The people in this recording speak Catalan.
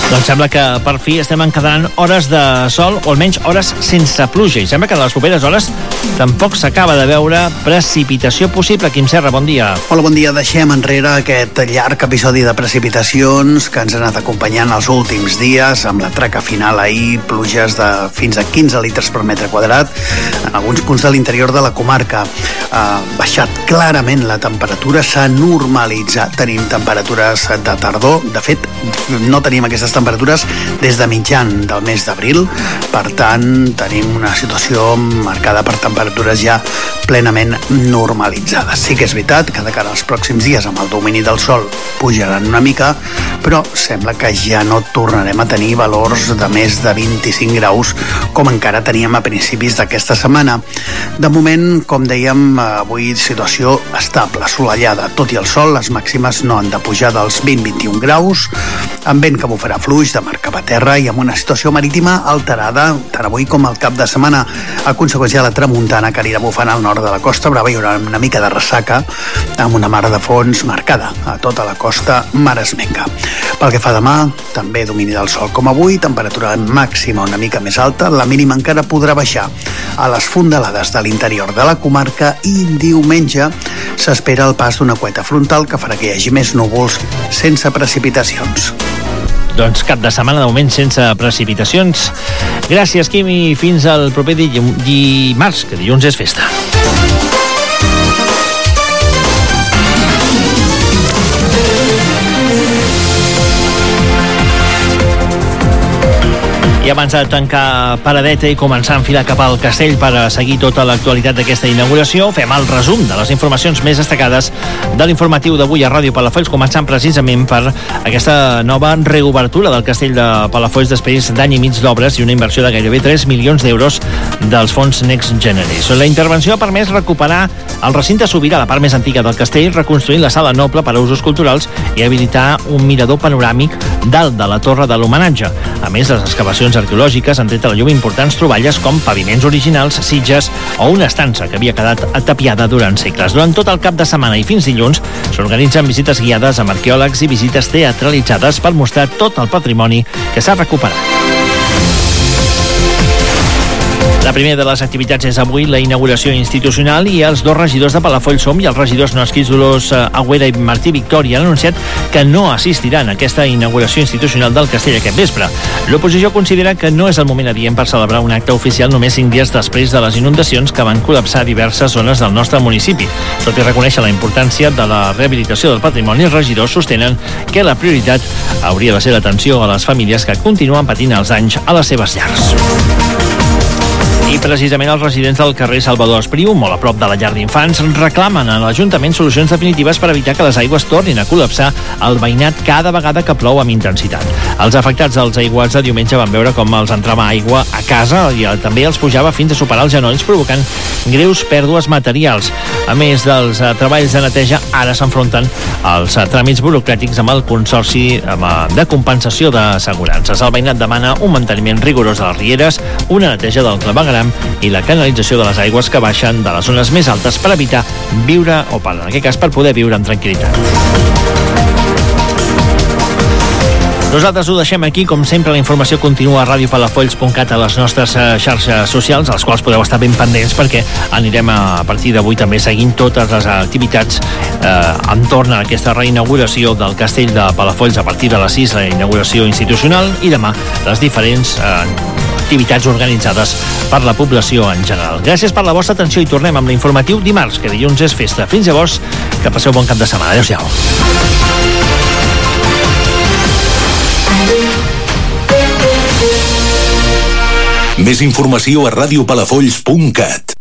Doncs sembla que per fi estem encadenant hores de sol, o almenys hores sense pluja, i sembla que a les properes hores tampoc s'acaba de veure precipitació possible. Quim Serra, bon dia. Hola, bon dia. Deixem enrere aquest llarg episodi de precipitacions que ens ha anat acompanyant els últims dies, amb la traca final ahir, pluges de fins a 15 litres per metre quadrat en alguns punts de l'interior de la comarca. Ha baixat clarament la temperatura, s'ha normalitzat. Tenim temperatures de tardor. De fet, no tenim aquestes temperatures des de mitjan del mes d'abril. Per tant, tenim una situació marcada per temperatures ja plenament normalitzades. Sí que és veritat que de cara als pròxims dies, amb el domini del sol, pujaran una mica, però sembla que ja no tornarem a tenir valors de més de 25 graus com encara teníem a principis d'aquesta setmana. De moment, com dèiem, avui situació estable, assolellada. Tot i el sol, les màximes no han de pujar dels 20-21 graus, amb vent que bufarà fluix de mar cap a terra i amb una situació marítima alterada tant avui com al cap de setmana. A conseqüència de la tramuntana que anirà bufant al nord de la Costa Brava, hi haurà una mica de ressaca amb una mar de fons marcada a tota la costa maresmenca. Pel que fa a demà, també domini del sol com avui, temperatura màxima una mica més alta, la mínima encara podrà baixar a les fondalades de l'interior de la comarca i diumenge s'espera el pas d'una cueta frontal que farà que hi hagi més núvols sense precipitacions. Doncs cap de setmana de moment sense precipitacions. Gràcies, Quim, i fins al proper dimarts, que dilluns és festa. I abans de tancar paradeta i començar a enfilar cap al castell per a seguir tota l'actualitat d'aquesta inauguració, fem el resum de les informacions més destacades de l'informatiu d'avui a Ràdio Palafolls, començant precisament per aquesta nova reobertura del castell de Palafolls després d'any i mig d'obres i una inversió de gairebé 3 milions d'euros dels fons Next Generation. La intervenció ha permès recuperar el recinte sobirà, la part més antiga del castell, reconstruint la sala noble per a usos culturals i habilitar un mirador panoràmic dalt de la torre de l'homenatge. A més, les excavacions arqueològiques han tret a la llum importants troballes com paviments originals, sitges o una estança que havia quedat tapiada durant segles. Durant tot el cap de setmana i fins dilluns s'organitzen visites guiades amb arqueòlegs i visites teatralitzades per mostrar tot el patrimoni que s'ha recuperat. La primera de les activitats és avui la inauguració institucional i els dos regidors de Palafolls som i els regidors no escrits Dolors Agüera i Martí Victòria han anunciat que no assistiran a aquesta inauguració institucional del castell aquest vespre. L'oposició considera que no és el moment adient per celebrar un acte oficial només 5 dies després de les inundacions que van col·lapsar diverses zones del nostre municipi. Tot i reconèixer la importància de la rehabilitació del patrimoni, els regidors sostenen que la prioritat hauria de ser l'atenció a les famílies que continuen patint els danys a les seves llars. I precisament els residents del carrer Salvador Espriu, molt a prop de la llar d'infants, reclamen a l'Ajuntament solucions definitives per evitar que les aigües tornin a col·lapsar el veïnat cada vegada que plou amb intensitat. Els afectats dels aiguats de diumenge van veure com els entrava aigua a casa i també els pujava fins a superar els genolls, provocant greus pèrdues materials. A més dels treballs de neteja, ara s'enfronten als tràmits burocràtics amb el Consorci de Compensació d'Assegurances. El veïnat demana un manteniment rigorós de les rieres, una neteja del clavegueram i la canalització de les aigües que baixen de les zones més altes per evitar viure, o en aquest cas per poder viure amb tranquil·litat. Nosaltres ho deixem aquí. Com sempre, la informació continua a radiopalafolls.cat, a les nostres xarxes socials, a les quals podeu estar ben pendents perquè anirem a partir d'avui també seguint totes les activitats entorn a aquesta reinauguració del castell de Palafolls a partir de les 6, la inauguració institucional, i demà les diferents activitats organitzades per la població en general. Gràcies per la vostra atenció i tornem amb l'informatiu dimarts, que dilluns és festa. Fins llavors, que passeu bon cap de setmana. Adéu-siau. Més informació a radiopalafolls.cat.